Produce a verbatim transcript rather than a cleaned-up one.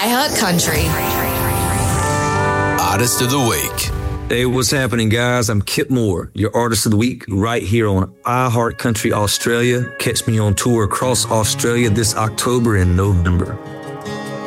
iHeartCountry. Artist of the Week. Hey, what's happening, guys? I'm Kip Moore, your Artist of the Week, right here on iHeartCountry Australia. Catch me on tour across Australia this October and November.